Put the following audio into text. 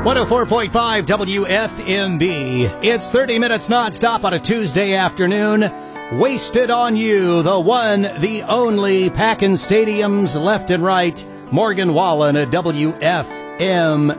104.5 WFMB. It's 30 minutes nonstop on a Tuesday afternoon. Wasted on You, the one, the only, packing stadiums left and right. Morgan Wallen at WFMB.